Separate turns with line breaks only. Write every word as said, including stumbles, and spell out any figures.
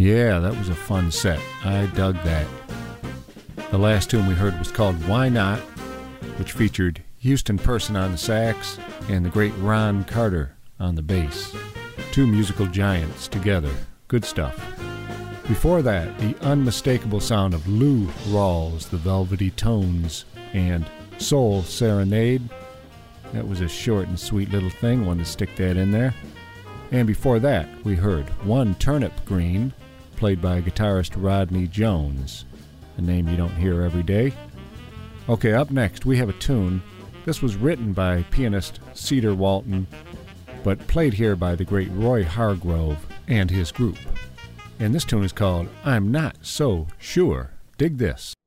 Yeah, that was a fun set. I dug that. The last tune we heard was called Why Not, which featured Houston Person on the sax and the great Ron Carter on the bass. Two musical giants together. Good stuff. Before that, the unmistakable sound of Lou Rawls, the Velvety Tones, and Soul Serenade. That was a short and sweet little thing. Wanted to stick that in there. And before that, we heard One Turnip Green, played by guitarist Rodney Jones, a name you don't hear every day. Okay, up next, we have a tune. This was written by pianist Cedar Walton, but played here by the great Roy Hargrove and his group. And this tune is called I'm Not So Sure. Dig this.